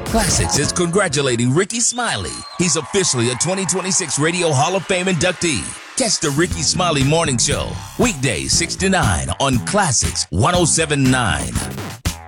Classics is congratulating Ricky Smiley. He's officially a 2026 Radio Hall of Fame inductee. Catch the Ricky Smiley Morning Show, weekdays 6 to 9 on Classics 1079.